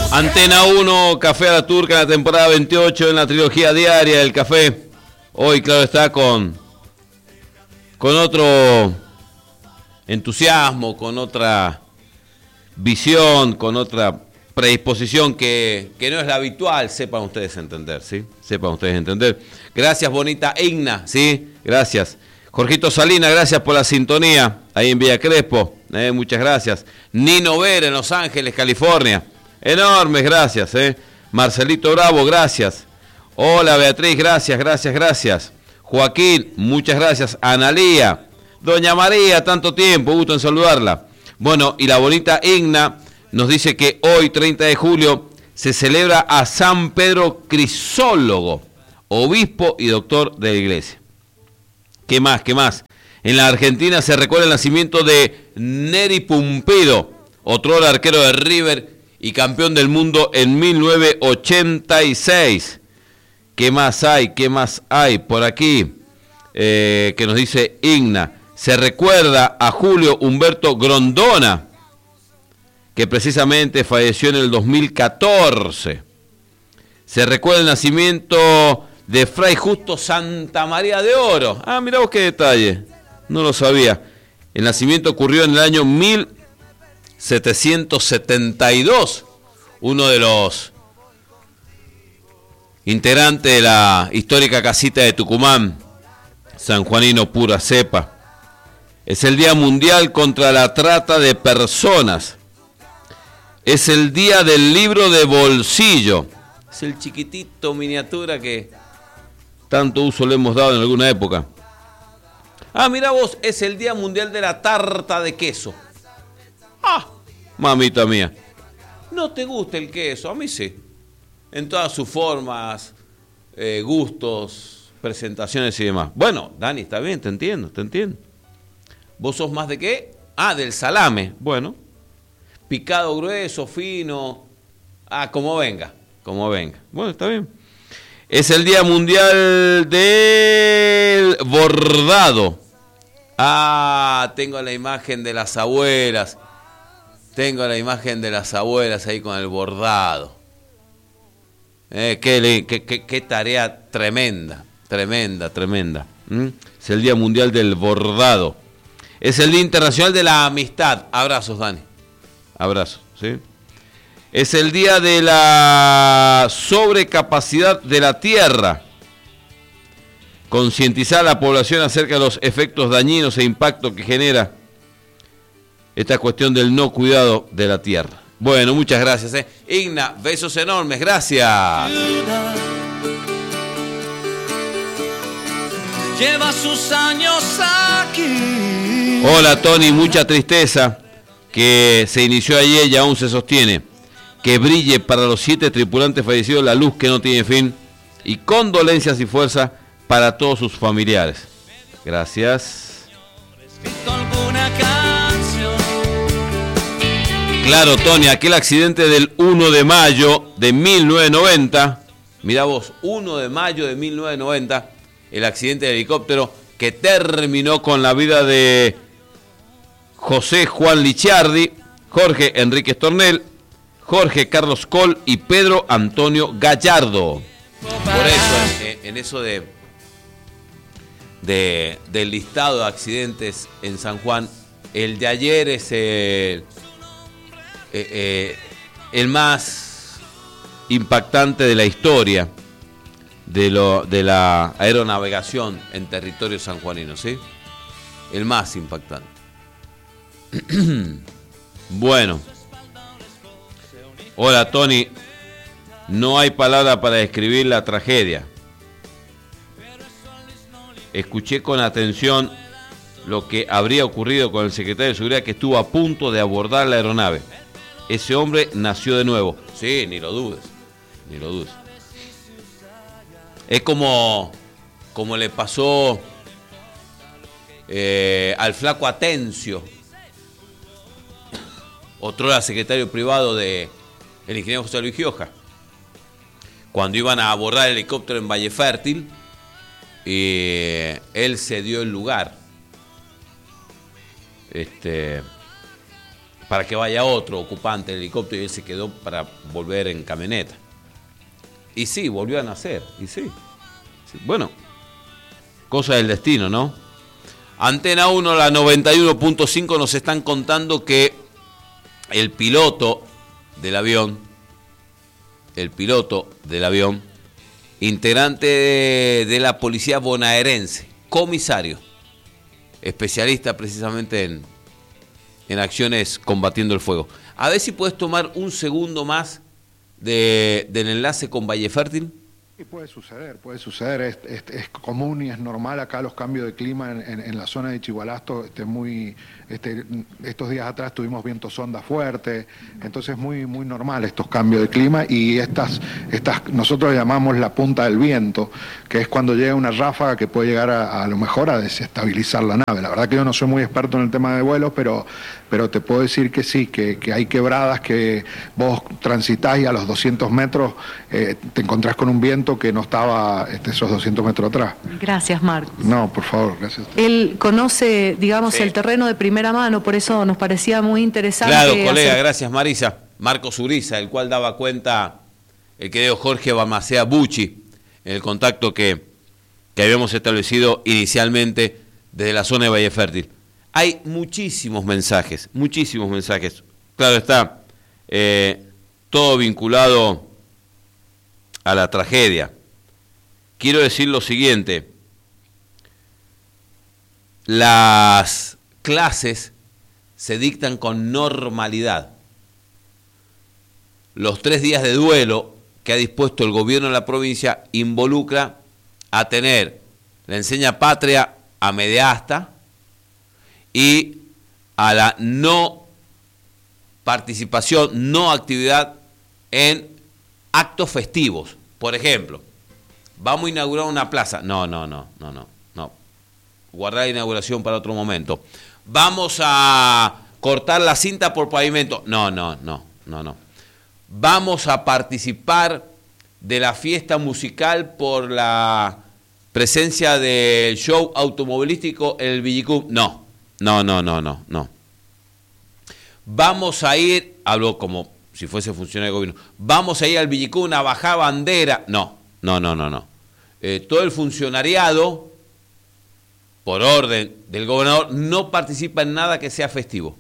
Antena 1, Café a la Turca, en la temporada 28, en la trilogía diaria del café. Hoy, claro está, con otro entusiasmo, con otra visión, con otra predisposición que no es la habitual, sepan ustedes entender, ¿sí? Sepan ustedes entender. Gracias, bonita Igna, ¿sí? Gracias. Jorgito Salina, gracias por la sintonía, ahí en Villa Crespo, muchas gracias. Nino Vera, en Los Ángeles, California, enormes gracias, Marcelito Bravo, gracias. Hola, Beatriz, gracias. Joaquín, muchas gracias. Analía, Doña María, tanto tiempo, gusto en saludarla. Bueno, y la bonita Igna nos dice que hoy, 30 de julio, se celebra a San Pedro Crisólogo, obispo y doctor de la iglesia. ¿Qué más? En la Argentina se recuerda el nacimiento de Neri Pumpido, otro arquero de River y campeón del mundo en 1986. ¿Qué más hay por aquí? Que nos dice Igna. Se recuerda a Julio Humberto Grondona, que precisamente falleció en el 2014. Se recuerda el nacimiento de Fray Justo Santa María de Oro. Ah, mirá vos qué detalle. No lo sabía. El nacimiento ocurrió en el año 1772. Uno de los integrantes de la histórica casita de Tucumán, sanjuanino pura cepa. Es el Día Mundial contra la Trata de Personas. Es el Día del Libro de Bolsillo. Es el chiquitito miniatura que tanto uso le hemos dado en alguna época. Ah, mira vos, es el Día Mundial de la Tarta de Queso. Ah, mamita mía. ¿No te gusta el queso? A mí sí. En todas sus formas, gustos, presentaciones y demás. Bueno, Dani, está bien, te entiendo. ¿Vos sos más de qué? Ah, del salame. Bueno, picado grueso, fino. Ah, como venga. Bueno, está bien. Es el Día Mundial del Bordado. Ah, tengo la imagen de las abuelas. Ahí con el bordado. Qué tarea tremenda. Es el Día Mundial del Bordado. Es el Día Internacional de la Amistad. Abrazos, Dani. Abrazos, ¿sí? Es el Día de la Sobrecapacidad de la Tierra. Concientizar a la población acerca de los efectos dañinos e impacto que genera esta cuestión del no cuidado de la tierra. Bueno, muchas gracias. Igna, besos enormes, gracias. Lleva sus años aquí. Hola, Tony, mucha tristeza que se inició ayer y aún se sostiene. Que brille para los 7 tripulantes fallecidos la luz que no tiene fin, y condolencias y fuerza para todos sus familiares. Gracias. Claro, Tony, aquel accidente del 1 de mayo de 1990, mirá vos, 1 de mayo de 1990, el accidente de helicóptero que terminó con la vida de José Juan Licciardi, Jorge Enrique Stornell, Jorge Carlos Coll y Pedro Antonio Gallardo. Por eso, en eso del listado de accidentes en San Juan, el de ayer es el más impactante de la historia de la aeronavegación en territorio sanjuanino, ¿sí? El más impactante. Bueno. Hola, Tony. No hay palabra para describir la tragedia. Escuché con atención lo que habría ocurrido con el secretario de Seguridad que estuvo a punto de abordar la aeronave. Ese hombre nació de nuevo. Sí, ni lo dudes. Es como le pasó al flaco Atencio, otrora secretario privado del ingeniero José Luis Gioja, cuando iban a abordar el helicóptero en Valle Fértil, él cedió el lugar para que vaya otro ocupante del helicóptero y él se quedó para volver en camioneta. Y sí, volvió a nacer, y sí. Bueno, cosa del destino, ¿no? Antena 1, la 91.5, nos están contando que el piloto del avión, integrante de la policía bonaerense, comisario, especialista precisamente en acciones combatiendo el fuego. A ver si puedes tomar un segundo más del enlace con Valle Fértil. Sí, puede suceder, es común y es normal acá los cambios de clima en la zona de Chigualasto, estos días atrás tuvimos vientos ondas fuertes, entonces es muy normal estos cambios de clima y estas nosotros llamamos la punta del viento, que es cuando llega una ráfaga que puede llegar a lo mejor a desestabilizar la nave. La verdad que yo no soy muy experto en el tema de vuelos, pero te puedo decir que sí, que hay quebradas que vos transitás y a los 200 metros te encontrás con un viento que no estaba esos 200 metros atrás. Gracias, Marcos. No, por favor, gracias. Él conoce, digamos, sí, el terreno de primera mano, por eso nos parecía muy interesante. Claro, colega, gracias, Marisa. Marcos Uriza, el cual daba cuenta el querido Jorge Balmaceda Bucci, en el contacto que habíamos establecido inicialmente desde la zona de Valle Fértil. Hay muchísimos mensajes. Claro está, todo vinculado a la tragedia. Quiero decir lo siguiente: las clases se dictan con normalidad. Los 3 días de duelo que ha dispuesto el gobierno de la provincia involucra a tener la enseña patria a media asta y a la no participación, no actividad en actos festivos. Por ejemplo, vamos a inaugurar una plaza. No. Guardar la inauguración para otro momento. Vamos a cortar la cinta por pavimento. No. Vamos a participar de la fiesta musical por la presencia del show automovilístico en el Villicum. No. Vamos a ir, hablo como si fuese funcionario de gobierno, vamos a ir al Villicum a bajar bandera. No. Todo el funcionariado, por orden del gobernador, no participa en nada que sea festivo.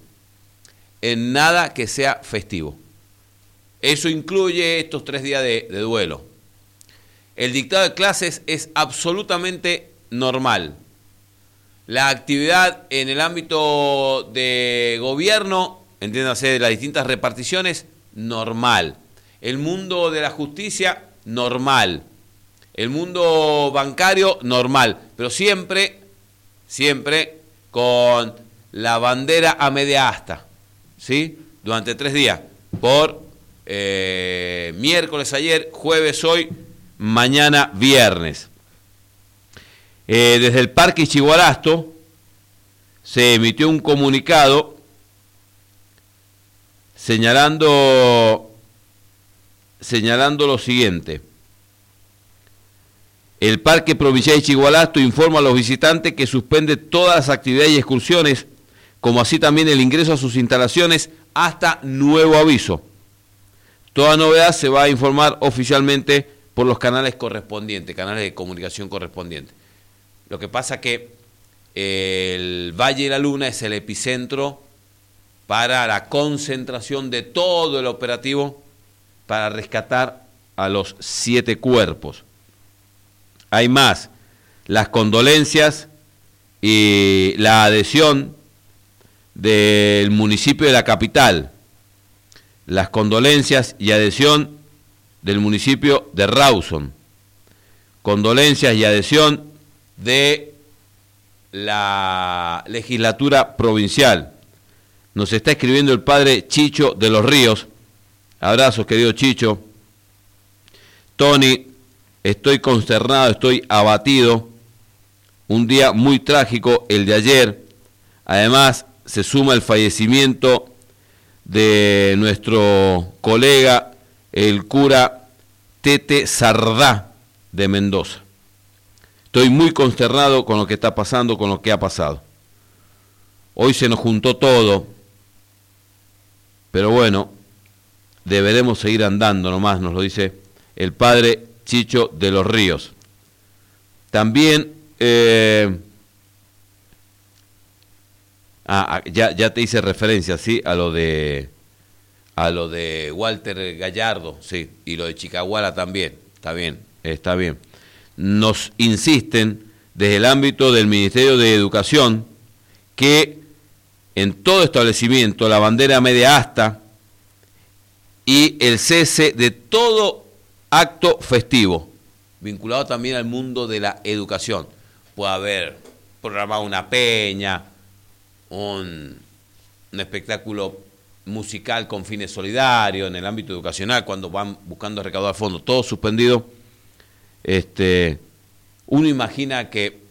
Eso incluye estos 3 días de duelo. El dictado de clases es absolutamente normal. La actividad en el ámbito de gobierno, entiéndase, de las distintas reparticiones, normal. El mundo de la justicia, normal. El mundo bancario, normal. Pero siempre con la bandera a media asta, ¿sí? Durante 3 días. Por miércoles ayer, jueves hoy, mañana viernes. Desde el Parque Chigualasto se emitió un comunicado señalando lo siguiente: el Parque Provincial de Chigualasto informa a los visitantes que suspende todas las actividades y excursiones, como así también el ingreso a sus instalaciones hasta nuevo aviso. Toda novedad se va a informar oficialmente por los canales correspondientes, canales de comunicación correspondientes. Lo que pasa que el Valle de la Luna es el epicentro para la concentración de todo el operativo para rescatar a los 7 cuerpos. Hay más, las condolencias y la adhesión del municipio de la capital, las condolencias y adhesión del municipio de Rawson, condolencias y adhesión de la legislatura provincial. Nos está escribiendo el padre Chicho de los Ríos. Abrazos, querido Chicho. Tony, estoy consternado, estoy abatido. Un día muy trágico el de ayer. Además, se suma el fallecimiento de nuestro colega, el cura Tete Sardá de Mendoza. Estoy muy consternado con lo que está pasando, con lo que ha pasado. Hoy se nos juntó todo Pero bueno, deberemos seguir andando nomás, nos lo dice el padre Chicho de los Ríos. También, ya te hice referencia, ¿sí? A lo de Walter Gallardo, sí, y lo de Chicahuala también, está bien. Nos insisten desde el ámbito del Ministerio de Educación que en todo establecimiento la bandera media asta y el cese de todo acto festivo, vinculado también al mundo de la educación. Puede haber programado una peña, un espectáculo musical con fines solidarios en el ámbito educacional, cuando van buscando recaudar fondos, todo suspendido. Uno imagina que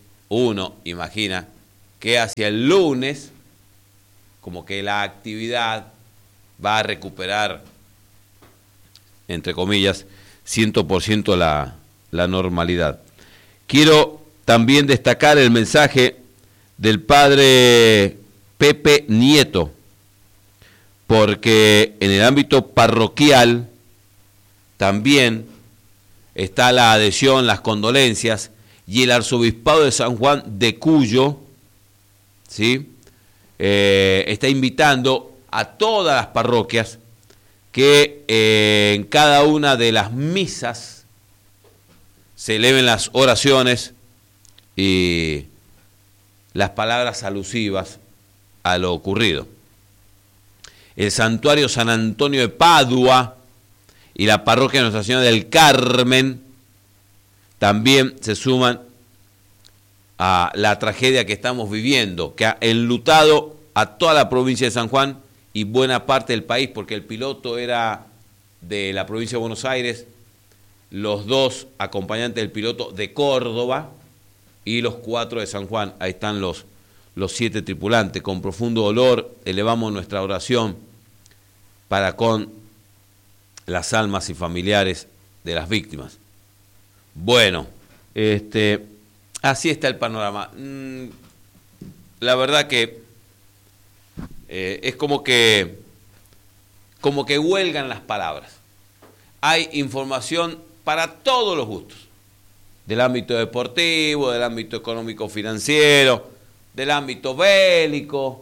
hacia el lunes, como que la actividad va a recuperar, entre comillas, 100% la normalidad. Quiero también destacar el mensaje del padre Pepe Nieto, porque en el ámbito parroquial también está la adhesión, las condolencias, y el arzobispado de San Juan de Cuyo, ¿sí? Está invitando a todas las parroquias que en cada una de las misas se eleven las oraciones y las palabras alusivas a lo ocurrido. El santuario San Antonio de Padua y la parroquia Nuestra Señora del Carmen también se suman a la tragedia que estamos viviendo, que ha enlutado a toda la provincia de San Juan y buena parte del país, porque el piloto era de la provincia de Buenos Aires, los 2 acompañantes del piloto de Córdoba y los 4 de San Juan. Ahí están los 7 tripulantes. Con profundo dolor elevamos nuestra oración para con las almas y familiares de las víctimas. Bueno, así está el panorama. La verdad que es como que huelgan las palabras. Hay información para todos los gustos, del ámbito deportivo, del ámbito económico-financiero, del ámbito bélico,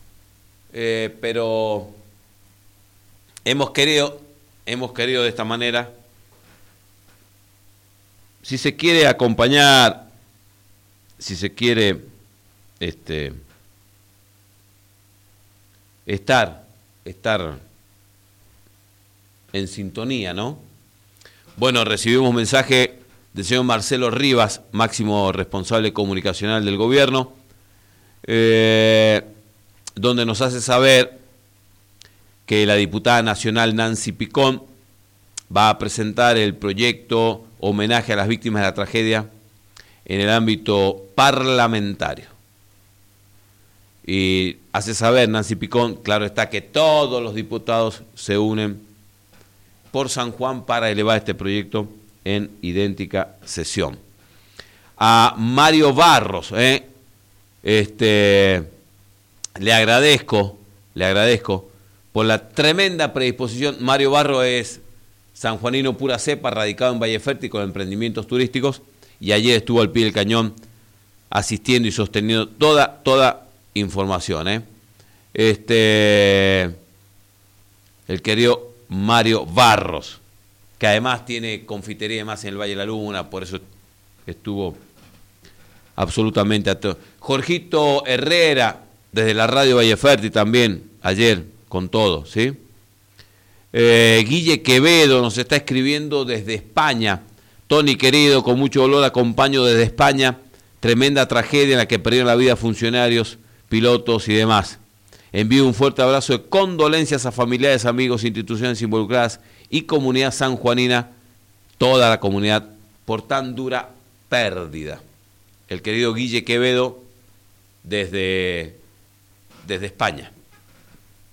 pero hemos querido de esta manera, si se quiere acompañar, si se quiere estar en sintonía, ¿no? Bueno, recibimos un mensaje del señor Marcelo Rivas, máximo responsable comunicacional del gobierno, donde nos hace saber que la diputada nacional Nancy Picón va a presentar el proyecto homenaje a las víctimas de la tragedia en el ámbito parlamentario. Y hace saber Nancy Picón, claro está, que todos los diputados se unen por San Juan para elevar este proyecto en idéntica sesión. A Mario Barros, le agradezco por la tremenda predisposición. Mario Barros es sanjuanino pura cepa, radicado en Valle Fértil con emprendimientos turísticos, y ayer estuvo al pie del cañón asistiendo y sosteniendo toda información. El querido Mario Barros, que además tiene confitería y más en el Valle de la Luna, por eso estuvo absolutamente atento. Jorgito Herrera, desde la radio Valle Fértil también, ayer con todo, ¿sí? Guille Quevedo nos está escribiendo desde España. Tony querido, con mucho dolor acompaño desde España. Tremenda tragedia en la que perdieron la vida funcionarios, pilotos y demás. Envío un fuerte abrazo de condolencias a familiares, amigos, instituciones involucradas y comunidad sanjuanina, toda la comunidad, por tan dura pérdida. El querido Guille Quevedo desde España.